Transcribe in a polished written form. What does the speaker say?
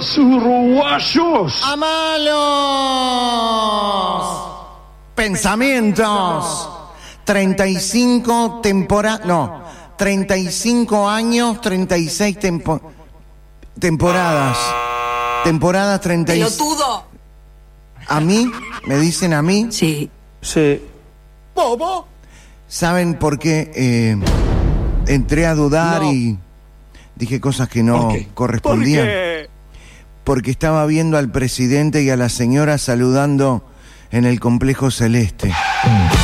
Uruguayos. ¡A malos pensamientos! 35 temporadas, no, 35 años, 36 temporadas. Temporadas 36. ¡Pelotudo! ¿A mí? ¿Me dicen a mí? Sí. Sí. ¿Bobo? ¿Saben por qué entré a dudar y dije cosas que no correspondían? ¿Por qué? Porque estaba viendo al presidente y a la señora saludando en el Complejo Celeste.